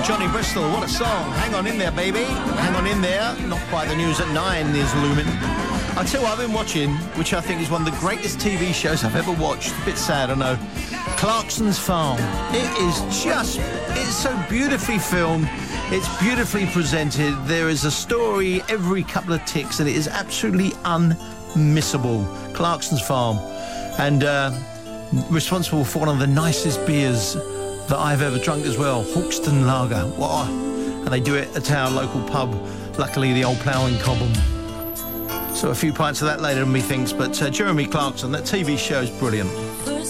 Johnny Bristol, what a song. Hang on in there, baby. Hang on in there. Not quite. The news at 9 is looming. I tell you what I've been watching, which I think is one of the greatest TV shows I've ever watched. A bit sad, I know. Clarkson's Farm. It's so beautifully filmed. It's beautifully presented. There is a story every couple of ticks, and it is absolutely unmissable. Clarkson's Farm. And responsible for one of the nicest beers that I've ever drunk as well, Hawkston Lager. What? And they do it at our local pub, luckily the Old Plough in Cobham. So a few pints of that later, methinks, but Jeremy Clarkson, that TV show is brilliant.